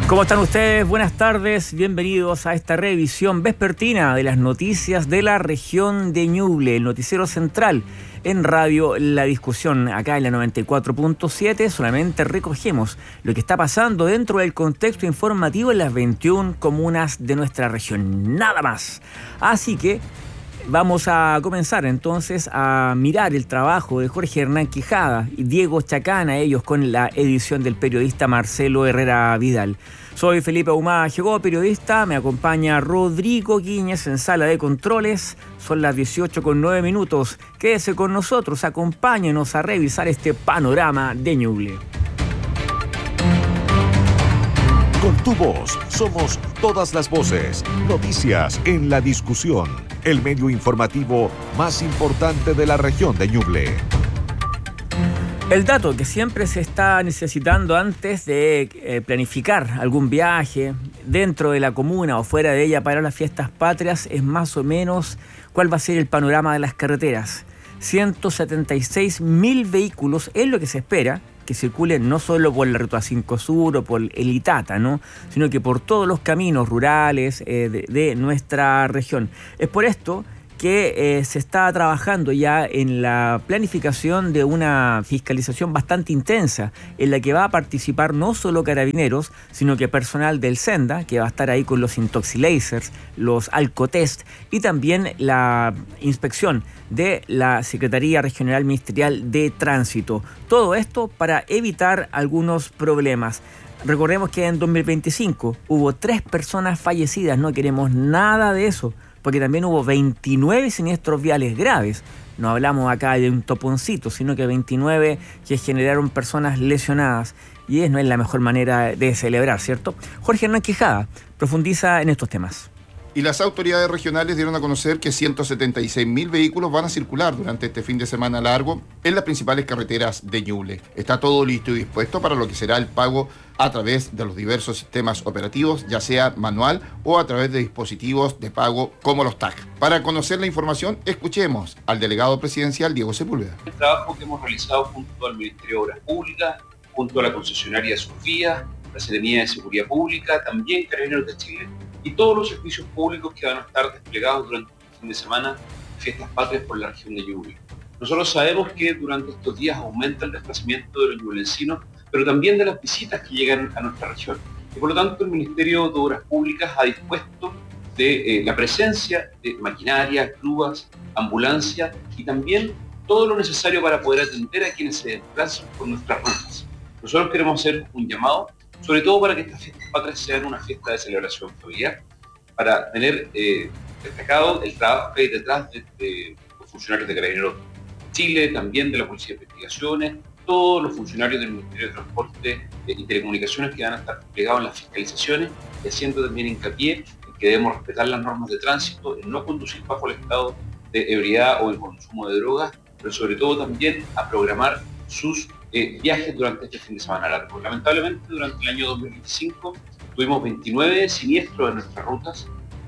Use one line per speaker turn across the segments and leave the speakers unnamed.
¿Cómo están ustedes? Buenas tardes, bienvenidos a esta revisión vespertina de las noticias de la región de Ñuble, el noticiero central en Radio La Discusión, acá en la 94.7. Solamente recogemos lo que está pasando dentro del contexto informativo en las 21 comunas de nuestra región, nada más. Así que vamos a comenzar entonces a mirar el trabajo de Jorge Hernán Quijada y Diego Chacana, ellos con la edición del periodista Marcelo Herrera Vidal. Soy Felipe Ahumada Jegó, periodista, me acompaña Rodrigo Guíñez en sala de controles. Son las 18:09. Quédese con nosotros, acompáñenos a revisar este panorama de Ñuble.
Con tu voz somos todas las voces. Noticias en La Discusión, el medio informativo más importante de la región de Ñuble.
El dato que siempre se está necesitando antes de planificar algún viaje dentro de la comuna o fuera de ella para las fiestas patrias es más o menos cuál va a ser el panorama de las carreteras. 176.000 vehículos es lo que se espera que circulen no solo por la Ruta 5 Sur o por el Itata, ¿no?, sino que por todos los caminos rurales de nuestra región. Es por esto que se está trabajando ya en la planificación de una fiscalización bastante intensa, en la que va a participar no solo carabineros, sino que personal del Senda, que va a estar ahí con los intoxilasers, los alcotest, y también la inspección de la Secretaría Regional Ministerial de Tránsito. Todo esto para evitar algunos problemas. Recordemos que en 2025 hubo 3 personas fallecidas, no queremos nada de eso, porque también hubo 29 siniestros viales graves. No hablamos acá de un toponcito, sino que 29 que generaron personas lesionadas. Y no es la mejor manera de celebrar, ¿cierto? Jorge Hernán Quijada profundiza en estos temas.
Y las autoridades regionales dieron a conocer que 176.000 vehículos van a circular durante este fin de semana largo en las principales carreteras de Ñuble. Está todo listo y dispuesto para lo que será el pago a través de los diversos sistemas operativos, ya sea manual o a través de dispositivos de pago como los TAC. Para conocer la información, escuchemos al delegado presidencial Diego Sepúlveda.
El trabajo que hemos realizado junto al Ministerio de Obras Públicas, junto a la concesionaria de Sofía, la Seremía de Seguridad Pública, también Carabineros de Chile, y todos los servicios públicos que van a estar desplegados durante el fin de semana, fiestas patrias por la región de Ñuble. Nosotros sabemos que durante estos días aumenta el desplazamiento de los ñublensinos, pero también de las visitas que llegan a nuestra región. Y por lo tanto el Ministerio de Obras Públicas ha dispuesto de la presencia de maquinaria, grúas, ambulancias y también todo lo necesario para poder atender a quienes se desplazan por nuestras rutas. Nosotros queremos hacer un llamado, sobre todo para que estas fiestas patrias sean una fiesta de celebración familiar, para tener destacado el trabajo que hay detrás de los funcionarios de Carabineros Chile, también de la Policía de Investigaciones, todos los funcionarios del Ministerio de Transporte y Telecomunicaciones que van a estar desplegados en las fiscalizaciones, y haciendo también hincapié en que debemos respetar las normas de tránsito, en no conducir bajo el estado de ebriedad o el consumo de drogas, pero sobre todo también a programar sus viajes durante este fin de semana largo. Lamentablemente, durante el año 2025 tuvimos 29 siniestros en nuestras rutas,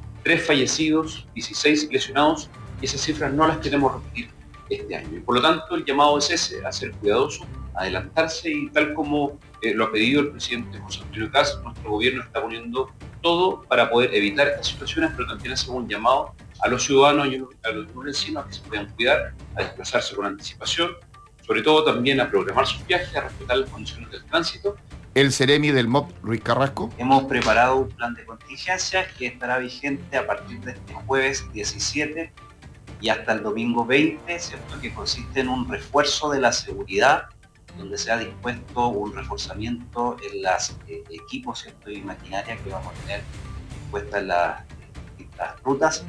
3 fallecidos, 16 lesionados, y esas cifras no las queremos repetir este año. Y por lo tanto, el llamado es ese, a ser cuidadoso, adelantarse, y tal como lo ha pedido el presidente José Antonio Kast, nuestro gobierno está poniendo todo para poder evitar estas situaciones, pero también hacemos un llamado a los ciudadanos y a los ñublensinos a que se puedan cuidar, a desplazarse con anticipación, sobre todo también a programar sus viajes, a respetar las condiciones del tránsito.
El Seremi del MOP, Ruiz Carrasco.
Hemos preparado un plan de contingencia que estará vigente a partir de este jueves 17 y hasta el domingo 20, ¿cierto?, que consiste en un refuerzo de la seguridad, donde se ha dispuesto un reforzamiento en los equipos, ¿cierto?, y maquinaria que vamos a tener dispuestas en las rutas.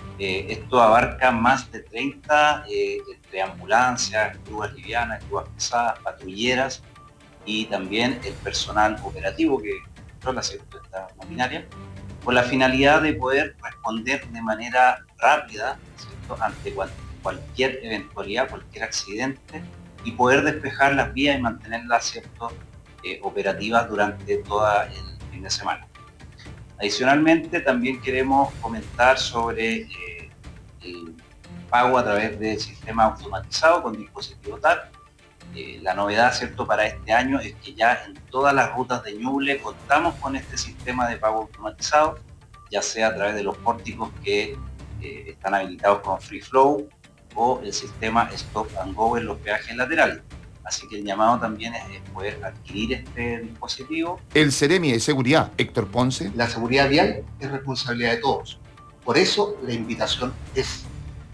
Esto abarca más de 30 entre ambulancias, grúas livianas, grúas pesadas, patrulleras y también el personal operativo que controla esta maquinaria, con la finalidad de poder responder de manera rápida, ¿cierto?, ante cualquier eventualidad, cualquier accidente, y poder despejar las vías y mantenerlas, ¿cierto?, operativas durante todo el fin de semana. Adicionalmente, también queremos comentar sobre el pago a través del sistema automatizado con dispositivo TAC, La novedad, ¿cierto?, para este año es que ya en todas las rutas de Ñuble contamos con este sistema de pago automatizado, ya sea a través de los pórticos que están habilitados con Free Flow o el sistema Stop and Go en los peajes laterales. Así que el llamado también es poder adquirir este dispositivo.
El Seremi de Seguridad, Héctor Ponce.
La seguridad vial es responsabilidad de todos. Por eso la invitación es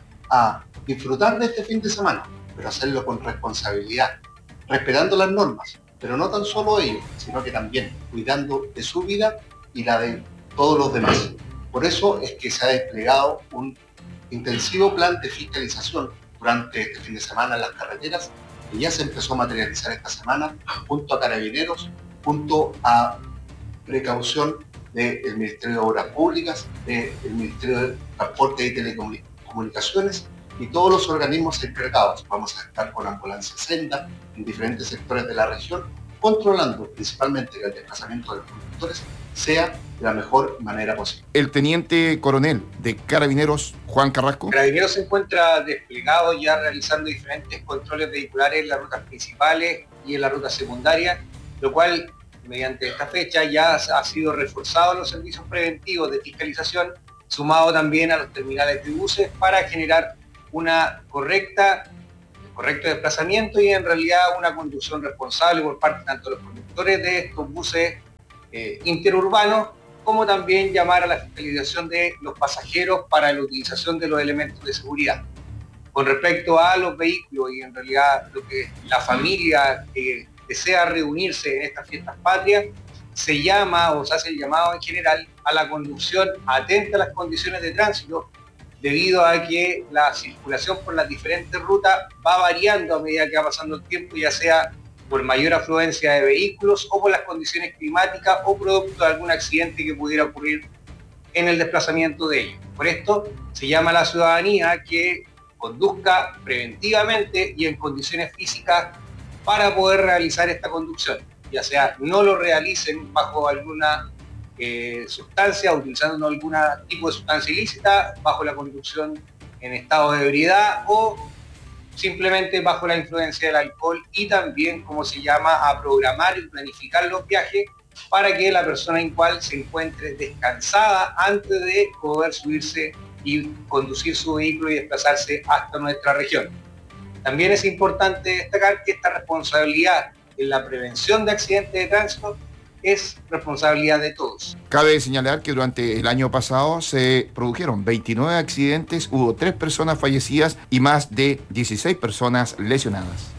a disfrutar de este fin de semana, pero hacerlo con responsabilidad, respetando las normas, pero no tan solo ellos, sino que también cuidando de su vida y la de todos los demás. Por eso es que se ha desplegado un intensivo plan de fiscalización durante este fin de semana en las carreteras, que ya se empezó a materializar esta semana junto a Carabineros, junto a precaución del Ministerio de Obras Públicas, del Ministerio de Transporte y Telecomunicaciones y todos los organismos encargados. Vamos a estar con ambulancia senda en diferentes sectores de la región, controlando principalmente que el desplazamiento de los conductores sea de la mejor manera posible.
El teniente coronel de Carabineros, Juan Carrasco.
Carabineros se encuentra desplegado ya realizando diferentes controles vehiculares en las rutas principales y en la ruta secundaria, lo cual mediante esta fecha ya ha sido reforzado los servicios preventivos de fiscalización, sumado también a los terminales de buses para generar una correcto desplazamiento y en realidad una conducción responsable por parte tanto de los conductores de estos buses interurbanos, como también llamar a la fiscalización de los pasajeros para la utilización de los elementos de seguridad. Con respecto a los vehículos y en realidad lo que la familia que desea reunirse en estas fiestas patrias, se llama o se hace el llamado en general a la conducción atenta a las condiciones de tránsito, debido a que la circulación por las diferentes rutas va variando a medida que va pasando el tiempo, ya sea por mayor afluencia de vehículos o por las condiciones climáticas o producto de algún accidente que pudiera ocurrir en el desplazamiento de ellos. Por esto se llama a la ciudadanía que conduzca preventivamente y en condiciones físicas para poder realizar esta conducción, ya sea no lo realicen bajo alguna sustancia, utilizando algún tipo de sustancia ilícita, bajo la conducción en estado de ebriedad o simplemente bajo la influencia del alcohol, y también, como se llama, a programar y planificar los viajes para que la persona en cual se encuentre descansada antes de poder subirse y conducir su vehículo y desplazarse hasta nuestra región. También es importante destacar que esta responsabilidad en la prevención de accidentes de tránsito es responsabilidad de todos.
Cabe señalar que durante el año pasado se produjeron 29 accidentes, hubo 3 personas fallecidas y más de 16 personas lesionadas.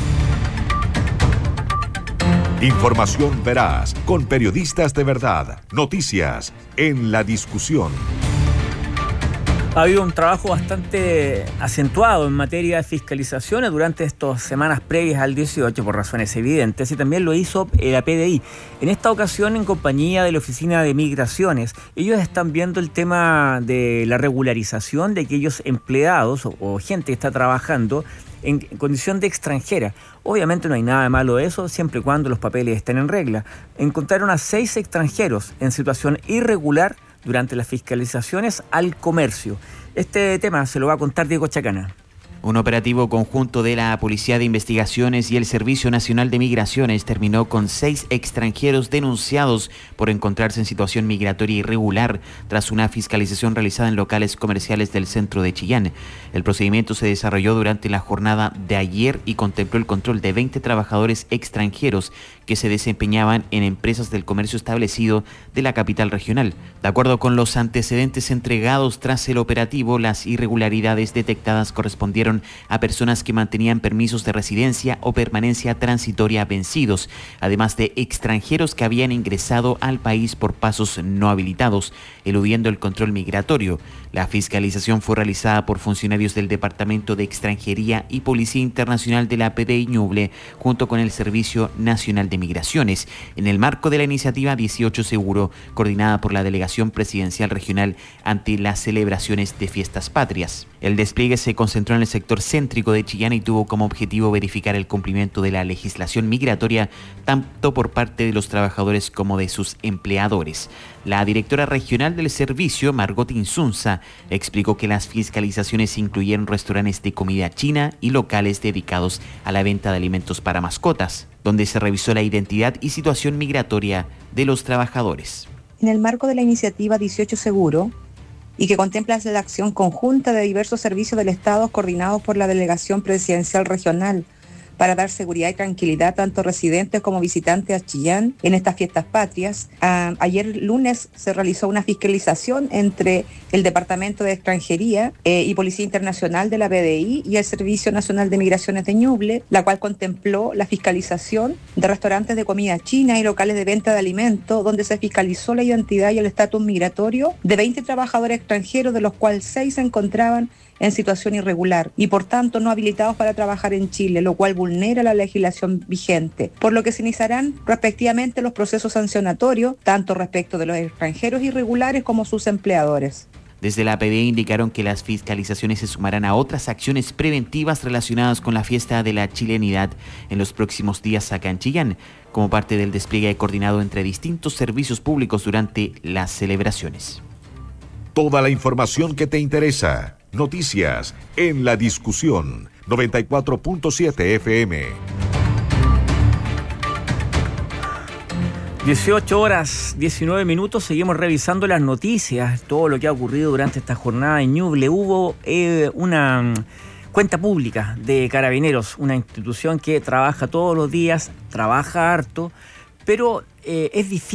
Información veraz, con periodistas de verdad. Noticias en la discusión.
Ha habido un trabajo bastante acentuado en materia de fiscalizaciones durante estas semanas previas al 18, por razones evidentes, y también lo hizo la PDI. En esta ocasión, en compañía de la Oficina de Migraciones, ellos están viendo el tema de la regularización de aquellos empleados o gente que está trabajando en condición de extranjera. Obviamente no hay nada de malo de eso, siempre y cuando los papeles estén en regla. Encontraron a 6 extranjeros en situación irregular durante las fiscalizaciones al comercio. Este tema se lo va a contar Diego Chacana.
Un operativo conjunto de la Policía de Investigaciones y el Servicio Nacional de Migraciones terminó con 6 extranjeros denunciados por encontrarse en situación migratoria irregular tras una fiscalización realizada en locales comerciales del centro de Chillán. El procedimiento se desarrolló durante la jornada de ayer y contempló el control de 20 trabajadores extranjeros que se desempeñaban en empresas del comercio establecido de la capital regional. De acuerdo con los antecedentes entregados tras el operativo, las irregularidades detectadas correspondieron a personas que mantenían permisos de residencia o permanencia transitoria vencidos, además de extranjeros que habían ingresado al país por pasos no habilitados, eludiendo el control migratorio. La fiscalización fue realizada por funcionarios del Departamento de Extranjería y Policía Internacional de la PDI Ñuble, junto con el Servicio Nacional de Migraciones, en el marco de la iniciativa 18 Seguro, coordinada por la Delegación Presidencial Regional ante las celebraciones de Fiestas Patrias. El despliegue se concentró en el sector sector céntrico de Chillán y tuvo como objetivo verificar el cumplimiento de la legislación migratoria tanto por parte de los trabajadores como de sus empleadores. La directora regional del servicio, Margot Insunza, explicó que las fiscalizaciones incluyeron restaurantes de comida china y locales dedicados a la venta de alimentos para mascotas, donde se revisó la identidad y situación migratoria de los trabajadores.
En el marco de la iniciativa 18 Seguro, y que contempla la acción conjunta de diversos servicios del Estado coordinados por la Delegación Presidencial Regional para dar seguridad y tranquilidad tanto residentes como visitantes a Chillán en estas fiestas patrias. Ayer lunes se realizó una fiscalización entre el Departamento de Extranjería y Policía Internacional de la PDI y el Servicio Nacional de Migraciones de Ñuble, la cual contempló la fiscalización de restaurantes de comida china y locales de venta de alimentos, donde se fiscalizó la identidad y el estatus migratorio de 20 trabajadores extranjeros, de los cuales 6 se encontraban en situación irregular y por tanto no habilitados para trabajar en Chile, lo cual vulnera la legislación vigente, por lo que se iniciarán respectivamente los procesos sancionatorios, tanto respecto de los extranjeros irregulares como sus empleadores.
Desde la PDI indicaron que las fiscalizaciones se sumarán a otras acciones preventivas relacionadas con la fiesta de la chilenidad en los próximos días acá en Chillán, como parte del despliegue coordinado entre distintos servicios públicos durante las celebraciones.
Toda la información que te interesa. Noticias en la discusión 94.7 FM.
18 horas 19 minutos, seguimos revisando las noticias, todo lo que ha ocurrido durante esta jornada en Ñuble. Hubo una cuenta pública de Carabineros, una institución que trabaja todos los días, trabaja harto, pero es difícil